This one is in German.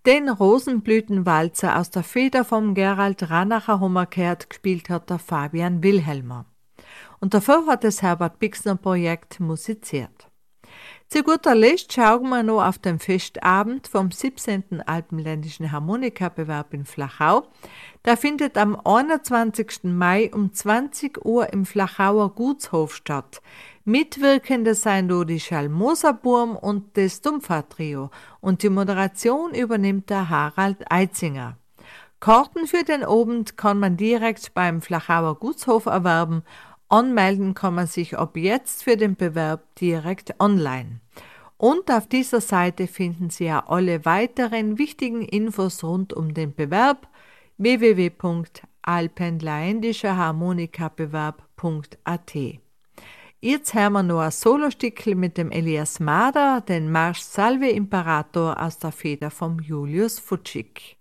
Den Rosenblütenwalzer aus der Feder vom Gerald Ranacher Hummerkehrt gespielt hat der Fabian Wilhelmer. Und dafür hat das Herbert Bixner Projekt musiziert. Zu guter Letzt schauen wir noch auf den Festabend vom 17. Alpenländischen Harmonikabewerb in Flachau. Der findet am 21. Mai um 20 Uhr im Flachauer Gutshof statt. Mitwirkende seien da die Schalmoser-Burm und das Dumpfer-Trio und die Moderation übernimmt der Harald Eitzinger. Karten für den Abend kann man direkt beim Flachauer Gutshof erwerben. Anmelden kann man sich ab jetzt für den Bewerb direkt online. Und auf dieser Seite finden Sie ja alle weiteren wichtigen Infos rund um den Bewerb www.alpenländischerharmonikabewerb.at. Jetzt hören wir noch ein Solostückchen mit dem Elias Mader, den Marsch Salve Imperator aus der Feder vom Julius Futschig.